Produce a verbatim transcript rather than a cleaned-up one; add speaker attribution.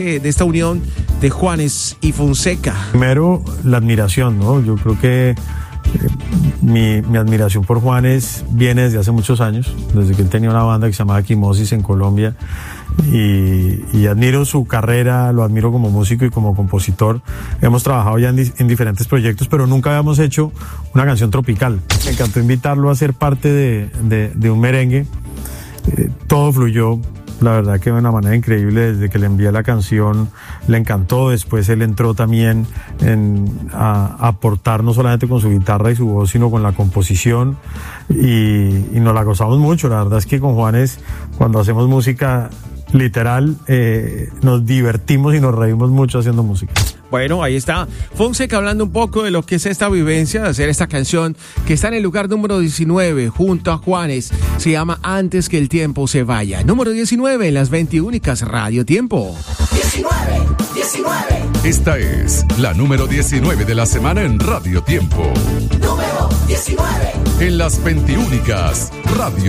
Speaker 1: de esta unión de Juanes y Fonseca?
Speaker 2: Primero, la admiración, ¿no? Yo creo que eh, mi, mi admiración por Juanes viene desde hace muchos años, desde que él tenía una banda que se llamaba Quimosis en Colombia, y, y admiro su carrera, lo admiro como músico y como compositor. Hemos trabajado ya en, di- en diferentes proyectos, pero nunca habíamos hecho una canción tropical. Me encantó invitarlo a ser parte de, de, de un merengue. Eh, todo fluyó, la verdad que de una manera increíble. Desde que le envié la canción le encantó. Después él entró también en, a, a aportar no solamente con su guitarra y su voz, sino con la composición, y, y nos la gozamos mucho. La verdad es que con Juanes, cuando hacemos música, literal, eh, nos divertimos y nos reímos mucho haciendo música.
Speaker 1: Bueno, ahí está Fonseca hablando un poco de lo que es esta vivencia de hacer esta canción que está en el lugar número diecinueve junto a Juanes. Se llama Antes que el tiempo se vaya. Número diecinueve en las veintiúnicas Radio Tiempo.
Speaker 3: diecinueve, diecinueve.
Speaker 4: Esta es la número diecinueve de la semana en Radio Tiempo.
Speaker 3: Número diecinueve.
Speaker 4: En las veintiúnicas Radio